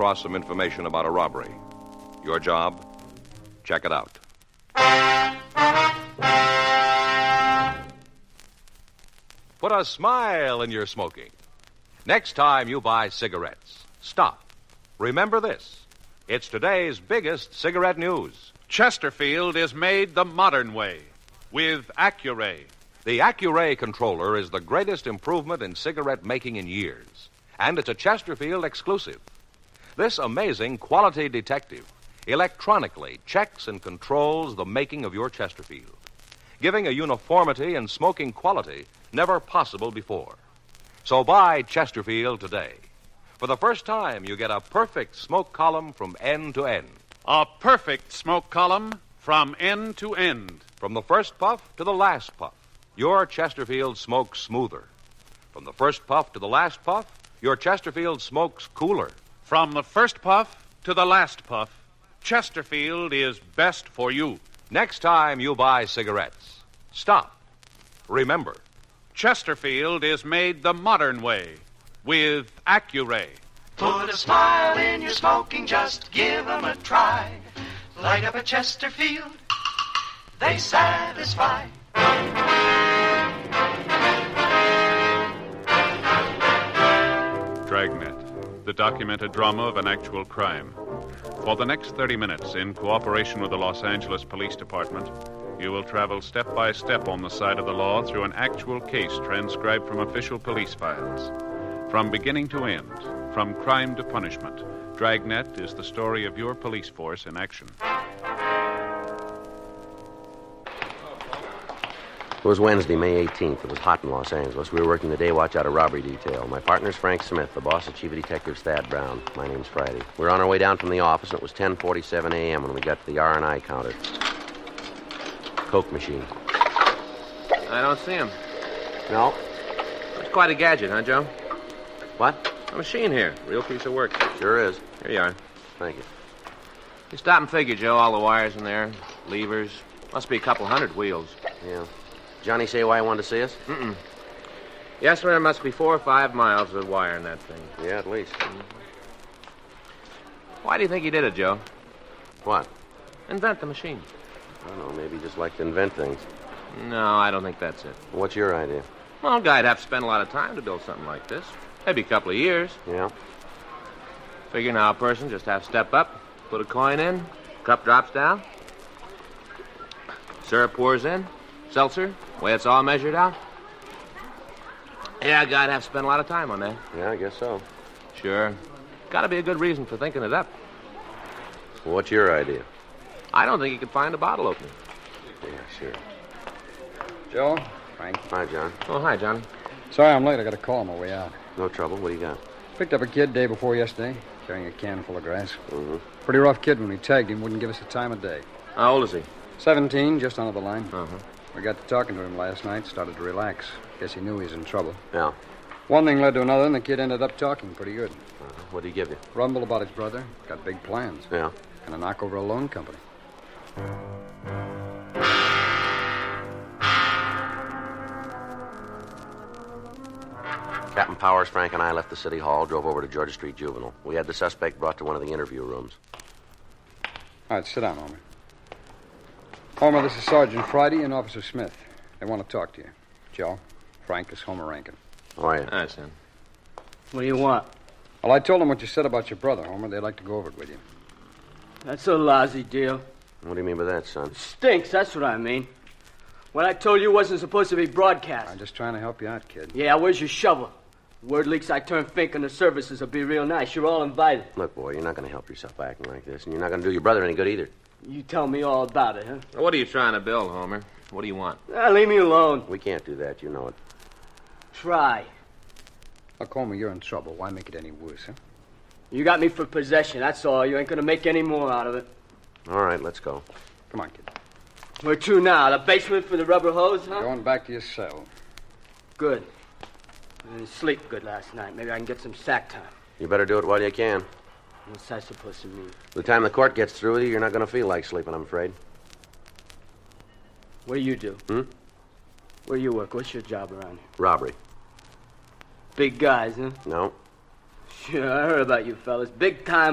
across some information about a robbery. Your job? Check it out. Put a smile in your smoking. Next time you buy cigarettes, stop. Remember this. It's today's biggest cigarette news. Chesterfield is made the modern way with Accuray. The Accuray controller is the greatest improvement in cigarette making in years, and it's a Chesterfield exclusive. This amazing quality detective electronically checks and controls the making of your Chesterfield, giving a uniformity in smoking quality never possible before. So buy Chesterfield today. For the first time, you get a perfect smoke column from end to end. A perfect smoke column from end to end. From the first puff to the last puff, your Chesterfield smokes smoother. From the first puff to the last puff, your Chesterfield smokes cooler. From the first puff to the last puff, Chesterfield is best for you. Next time you buy cigarettes, stop. Remember, Chesterfield is made the modern way with Accuray. Put a smile in your smoking, just give 'em a try. Light up a Chesterfield, they satisfy. Dragnet, the documented drama of an actual crime. For the next 30 minutes, in cooperation with the Los Angeles Police Department, you will travel step by step on the side of the law through an actual case transcribed from official police files. From beginning to end, from crime to punishment, Dragnet is the story of your police force in action. It was Wednesday, May 18th. It was hot in Los Angeles. We were working the day watch out of robbery detail. My partner's Frank Smith. The boss is Chief of Detectives Thad Brown. My name's Friday. We were on our way down from the office, and it was 10:47 a.m. when we got to the R&I counter. Coke machine. I don't see him. No? That's quite a gadget, huh, Joe? What? A machine here. Real piece of work. Sure is. Here you are. Thank you. You stop and figure, Joe. All the wires in there. Levers. Must be a couple hundred wheels. Yeah. Johnny say why he wanted to see us? Mm-mm. Yes, sir. There must be 4 or 5 miles of wire in that thing. Yeah, at least. Why do you think he did it, Joe? What? Invent the machine. I don't know. Maybe he just liked to invent things. No, I don't think that's it. What's your idea? Well, a guy'd have to spend a lot of time to build something like this. Maybe a couple of years. Yeah? Figure now a person just have to step up, put a coin in, cup drops down, syrup pours in, seltzer, way it's all measured out. Yeah, a guy'd have to spend a lot of time on that. Yeah, I guess so. Sure. Gotta be a good reason for thinking it up. Well, what's your idea? I don't think you could find a bottle opener. Yeah, sure. Joe? Frank. Hi, John. Oh, hi, Johnny. Sorry I'm late. I got a call on my way out. No trouble. What do you got? Picked up a kid day before yesterday, carrying a can full of grass. Mm-hmm. Pretty rough kid. When we tagged him, wouldn't give us the time of day. How old is he? 17, just under the line. Uh-huh. We got to talking to him last night, started to relax. Guess he knew he was in trouble. Yeah. One thing led to another, and the kid ended up talking pretty good. What did he give you? Rumbled about his brother. Got big plans. Yeah. Gonna knock over a loan company. Captain Powers, Frank, and I left the city hall, drove over to Georgia Street Juvenile. We had the suspect brought to one of the interview rooms. All right, sit down, Homer. Homer, this is Sergeant Friday and Officer Smith. They want to talk to you. Joe, Frank, is Homer Rankin. How are you? Hi, son. What do you want? Well, I told them what you said about your brother, Homer. They'd like to go over it with you. That's a lousy deal. What do you mean by that, son? Stinks, that's what I mean. What I told you wasn't supposed to be broadcast. I'm just trying to help you out, kid. Yeah, where's your shovel? Word leaks I turn Fink and the services will be real nice. You're all invited. Look, boy, you're not going to help yourself acting like this, and you're not going to do your brother any good either. You tell me all about it, huh? What are you trying to build, Homer? What do you want? Leave me alone. We can't do that, you know it. Try. Look, Homer, you're in trouble. Why make it any worse, huh? You got me for possession, that's all. You ain't gonna make any more out of it. All right, let's go. Come on, kid. Where to now? The basement for the rubber hose, huh? Going back to your cell. Good. I didn't sleep good last night. Maybe I can get some sack time. You better do it while you can. What's that supposed to mean? By the time the court gets through with you, you're not going to feel like sleeping, I'm afraid. What do you do? Hmm? Where you work? What's your job around here? Robbery. Big guys, huh? No. Sure, I heard about you fellas. Big time